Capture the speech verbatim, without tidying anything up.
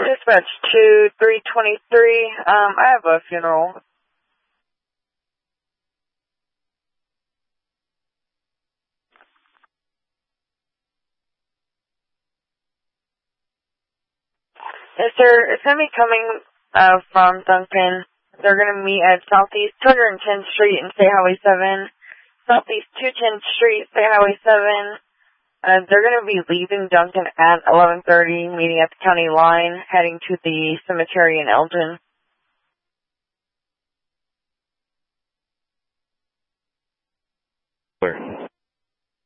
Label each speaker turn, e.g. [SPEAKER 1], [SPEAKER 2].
[SPEAKER 1] Dispatch two three twenty-three, um, I have a funeral. Yes, sir. It's going to be coming uh, from Duncan. They're going to meet at Southeast two hundred tenth Street and State Highway seven. Southeast two hundred tenth Street, State Highway seven. Uh, they're going to be leaving Duncan at eleven thirty, meeting at the county line, heading to the cemetery in Elgin.